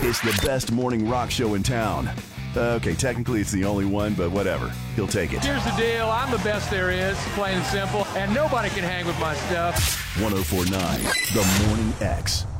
It's the best morning rock show in town. Okay, technically it's the only one, but whatever. He'll take it. Here's the deal. I'm the best there is, plain and simple, and nobody can hang with my stuff. 1049, The Morning X.